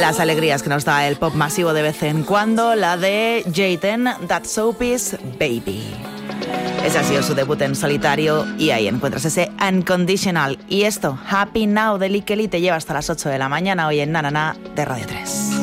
las alegrías que nos da el pop masivo de vez en cuando, la de J10, That Soap Is Baby. Ese ha sido su debut en solitario y ahí encuentras ese Unconditional. Y esto, Happy Now de Likely, te lleva hasta las 8 de la mañana hoy en Na Na Na de Radio 3.